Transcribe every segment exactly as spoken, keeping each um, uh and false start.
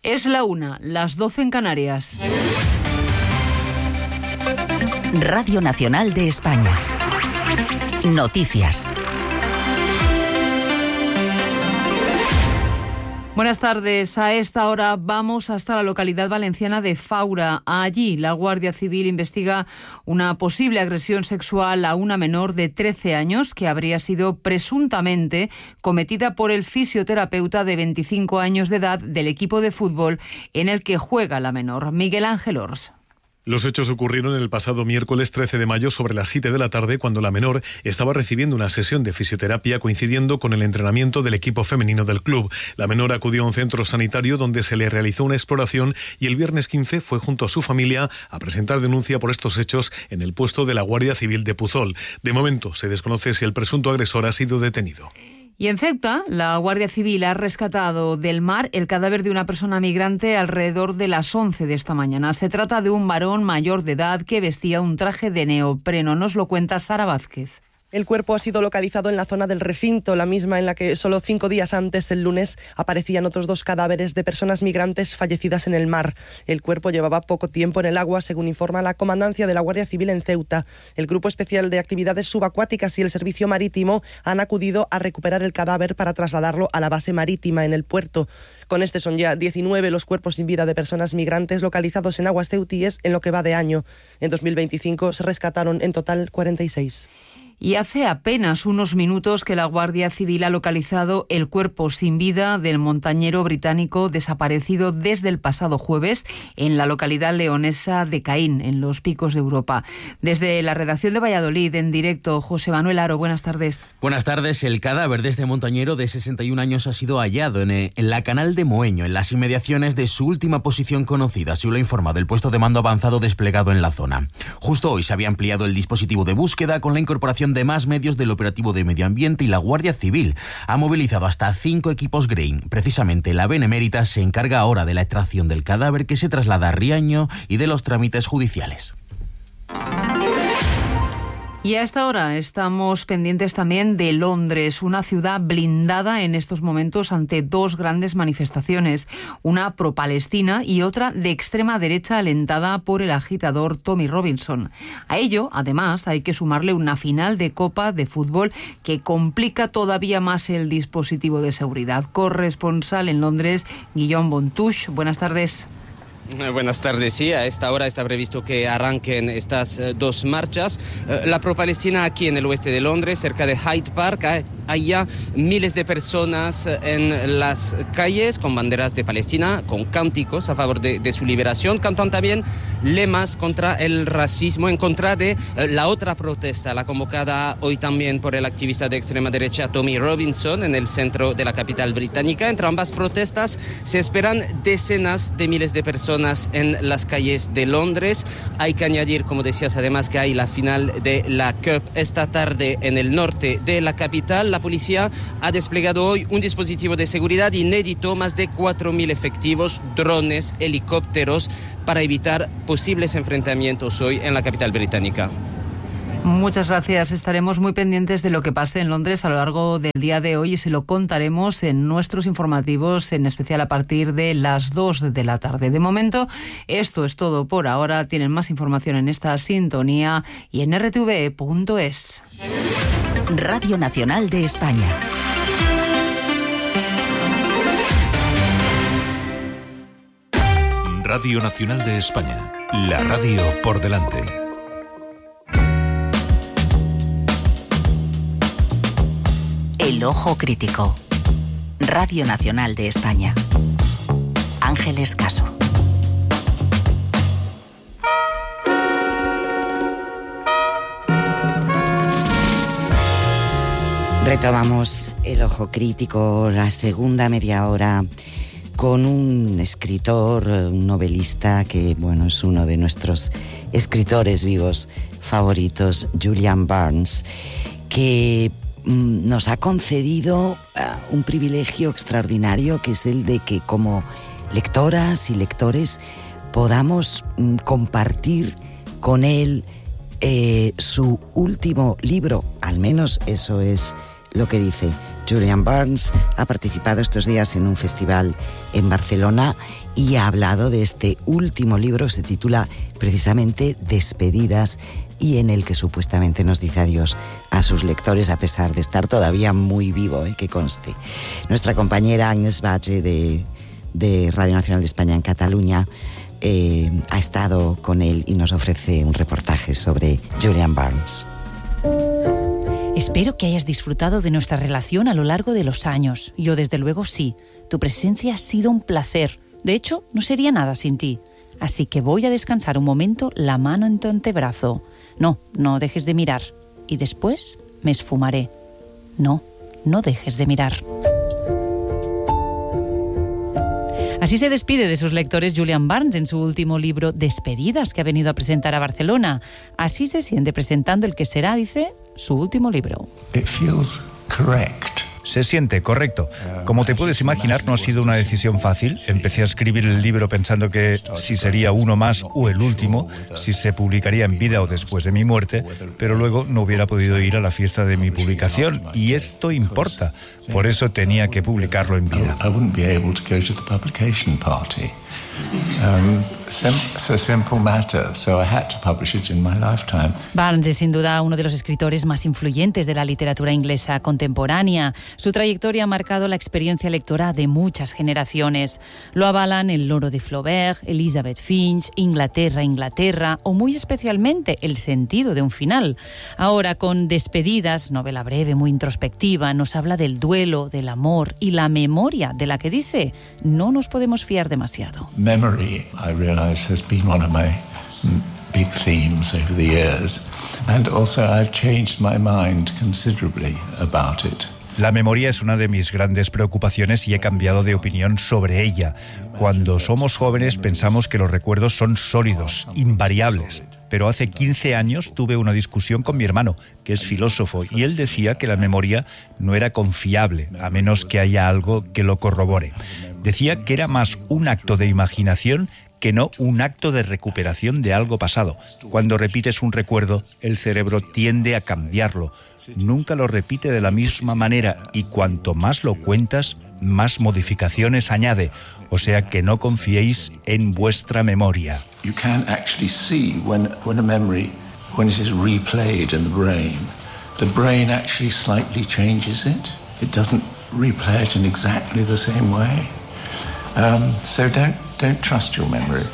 Es la una, las doce en Canarias. Radio Nacional de España. Noticias. Buenas tardes. A esta hora vamos hasta la localidad valenciana de Faura. Allí la Guardia Civil investiga una posible agresión sexual a una menor de trece años que habría sido presuntamente cometida por el fisioterapeuta de veinticinco años de edad del equipo de fútbol en el que juega la menor, Miguel Ángel Ors. Los hechos ocurrieron el pasado miércoles trece de mayo sobre las siete de la tarde, cuando la menor estaba recibiendo una sesión de fisioterapia coincidiendo con el entrenamiento del equipo femenino del club. La menor acudió a un centro sanitario donde se le realizó una exploración y el viernes quince fue junto a su familia a presentar denuncia por estos hechos en el puesto de la Guardia Civil de Puzol. De momento se desconoce si el presunto agresor ha sido detenido. Y en Ceuta, la Guardia Civil ha rescatado del mar el cadáver de una persona migrante alrededor de las once de esta mañana. Se trata de un varón mayor de edad que vestía un traje de neopreno. Nos lo cuenta Sara Vázquez. El cuerpo ha sido localizado en la zona del recinto, la misma en la que solo cinco días antes, el lunes, aparecían otros dos cadáveres de personas migrantes fallecidas en el mar. El cuerpo llevaba poco tiempo en el agua, según informa la Comandancia de la Guardia Civil en Ceuta. El Grupo Especial de Actividades Subacuáticas y el Servicio Marítimo han acudido a recuperar el cadáver para trasladarlo a la base marítima en el puerto. Con este son ya diecinueve los cuerpos sin vida de personas migrantes localizados en aguas ceutíes en lo que va de año. En dos mil veinticinco se rescataron en total cuarenta y seis. Y hace apenas unos minutos que la Guardia Civil ha localizado el cuerpo sin vida del montañero británico desaparecido desde el pasado jueves en la localidad leonesa de Caín, en los Picos de Europa. Desde la redacción de Valladolid, en directo, José Manuel Aro, buenas tardes. Buenas tardes. El cadáver de este montañero de sesenta y un años ha sido hallado en, en la Canal de Moeño, en las inmediaciones de su última posición conocida, así lo ha informado el puesto de mando avanzado desplegado en la zona. Justo hoy se había ampliado el dispositivo de búsqueda con la incorporación de más medios del operativo de medio ambiente y la Guardia Civil ha movilizado hasta cinco equipos Grain. Precisamente la Benemérita se encarga ahora de la extracción del cadáver que se traslada a Riaño y de los trámites judiciales. Y a esta hora estamos pendientes también de Londres, una ciudad blindada en estos momentos ante dos grandes manifestaciones, una pro-palestina y otra de extrema derecha alentada por el agitador Tommy Robinson. A ello, además, hay que sumarle una final de Copa de fútbol que complica todavía más el dispositivo de seguridad. Corresponsal en Londres, Guillaume Bontouche. Buenas tardes. Buenas tardes. Sí, a esta hora está previsto que arranquen estas eh, dos marchas. Eh, la pro-palestina aquí en el oeste de Londres, cerca de Hyde Park. Hay, hay ya miles de personas en las calles con banderas de Palestina, con cánticos a favor de, de su liberación. Cantan también lemas contra el racismo, en contra de eh, la otra protesta, la convocada hoy también por el activista de extrema derecha Tommy Robinson en el centro de la capital británica. Entre ambas protestas se esperan decenas de miles de personas en las calles de Londres. Hay que añadir, como decías, además que hay la final de la Cup esta tarde en el norte de la capital. La policía ha desplegado hoy un dispositivo de seguridad inédito, más de cuatro mil efectivos, drones, helicópteros, para evitar posibles enfrentamientos hoy en la capital británica. Muchas gracias. Estaremos muy pendientes de lo que pase en Londres a lo largo del día de hoy y se lo contaremos en nuestros informativos, en especial a partir de las dos de la tarde. De momento, esto es todo por ahora. Tienen más información en esta sintonía y en r t v punto es. Radio Nacional de España. Radio Nacional de España. La radio por delante. El Ojo Crítico. Radio Nacional de España. Ángeles Caso. Retomamos El Ojo Crítico, la segunda media hora, con un escritor, un novelista que, bueno, es uno de nuestros escritores vivos favoritos, Julian Barnes, que nos ha concedido uh, un privilegio extraordinario, que es el de que como lectoras y lectores podamos um, compartir con él eh, su último libro, al menos eso es lo que dice, Julian Barnes ha participado estos días en un festival en Barcelona y ha hablado de este último libro, se titula precisamente Despedidas, y en el que supuestamente nos dice adiós a sus lectores, a pesar de estar todavía muy vivo, ¿eh? Que conste. Nuestra compañera Agnes Valle de, de Radio Nacional de España en Cataluña eh, ha estado con él y nos ofrece un reportaje sobre Julian Barnes. Espero que hayas disfrutado de nuestra relación a lo largo de los años. Yo, desde luego, sí. Tu presencia ha sido un placer. De hecho, no sería nada sin ti. Así que voy a descansar un momento la mano en tu antebrazo. No, no dejes de mirar. Y después me esfumaré. No, no dejes de mirar. Así se despide de sus lectores Julian Barnes en su último libro Despedidas, que ha venido a presentar a Barcelona. Así se siente presentando el que será, dice, su último libro. It feels correct. Se siente correcto. Como te puedes imaginar, no ha sido una decisión fácil. Empecé a escribir el libro pensando que si sería uno más o el último, si se publicaría en vida o después de mi muerte, pero luego no hubiera podido ir a la fiesta de mi publicación, y esto importa. Por eso tenía que publicarlo en vida. I wouldn't be able to go to the publication party. Um, it's a simple matter, so I had to publish it in my lifetime. Barnes es sin duda uno de los escritores más influyentes de la literatura inglesa contemporánea. Su trayectoria ha marcado la experiencia lectora de muchas generaciones. Lo avalan El loro de Flaubert, Elizabeth Finch, Inglaterra, Inglaterra o muy especialmente El sentido de un final. Ahora, con Despedidas, novela breve, muy introspectiva, nos habla del duelo, del amor y la memoria, de la que dice no nos podemos fiar demasiado. Memory, I realize, has been one of my big themes over the years, and also I've changed my mind considerably about it. La memoria es una de mis grandes preocupaciones y he cambiado de opinión sobre ella. Cuando somos jóvenes pensamos que los recuerdos son sólidos, invariables. Pero hace quince años tuve una discusión con mi hermano, que es filósofo, y él decía que la memoria no era confiable, a menos que haya algo que lo corrobore. Decía que era más un acto de imaginación que no un acto de recuperación de algo pasado. Cuando repites un recuerdo, el cerebro tiende a cambiarlo. Nunca lo repite de la misma manera y cuanto más lo cuentas, más modificaciones añade. O sea que no confiéis en vuestra memoria. You can actually see when, when a memory, when it is replayed in the brain, the brain actually slightly changes it. It doesn't replay it in exactly the same way. Um, so don't, don't trust your memory.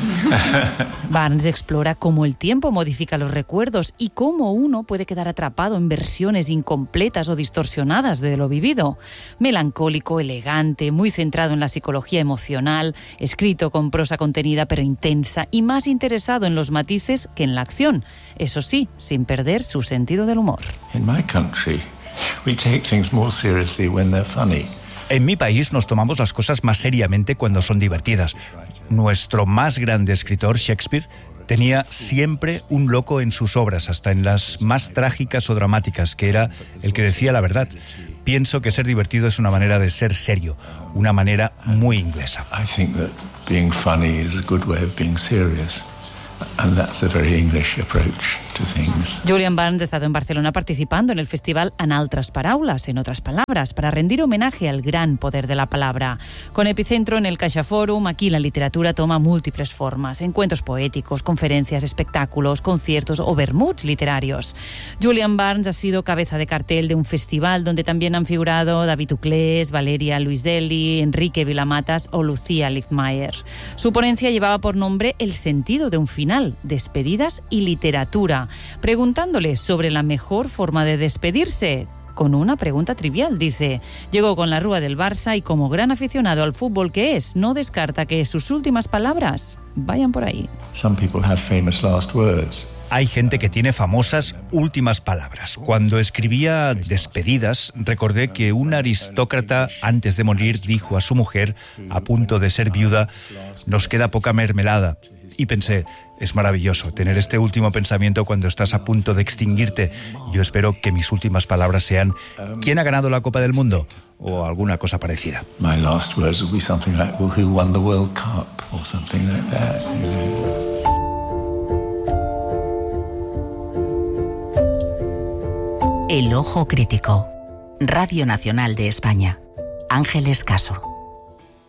Barnes explora cómo el tiempo modifica los recuerdos y cómo uno puede quedar atrapado en versiones incompletas o distorsionadas de lo vivido. Melancólico, elegante, muy centrado en la psicología emocional, escrito con prosa contenida pero intensa y más interesado en los matices que en la acción. Eso sí, sin perder su sentido del humor. In my country, we take things more seriously when they're funny. En mi país nos tomamos las cosas más seriamente cuando son divertidas. Nuestro más grande escritor, Shakespeare, tenía siempre un loco en sus obras, hasta en las más trágicas o dramáticas, que era el que decía la verdad. Pienso que ser divertido es una manera de ser serio, una manera muy inglesa. I think that being funny is a good way of being serious. And that's a very English approach to things. Julian Barnes ha estado en Barcelona participando en el festival En altres paraules, en otras palabras, para rendir homenaje al gran poder de la palabra. Con epicentro en el CaixaForum, aquí la literatura toma múltiples formas: encuentros poéticos, conferencias, espectáculos, conciertos o vermuts literarios. Julian Barnes ha sido cabeza de cartel de un festival donde también han figurado David Uclés, Valeria Luiselli, Enrique Vilamatas o Lucía Litzmayer. Su ponencia llevaba por nombre El sentido de un final, despedidas y literatura, preguntándole sobre la mejor forma de despedirse. Con una pregunta trivial, dice. Llegó con la rúa del Barça y como gran aficionado al fútbol que es, no descarta que sus últimas palabras vayan por ahí. Some people have famous last words. Hay gente que tiene famosas últimas palabras. Cuando escribía Despedidas, recordé que un aristócrata antes de morir dijo a su mujer, a punto de ser viuda, nos queda poca mermelada. Y pensé, es maravilloso tener este último pensamiento cuando estás a punto de extinguirte. Yo espero que mis últimas palabras sean, ¿quién ha ganado la Copa del Mundo? O alguna cosa parecida. My last words will be something like, well, who won the World Cup? Or something like that. El ojo crítico. Radio Nacional de España. Ángeles Caso.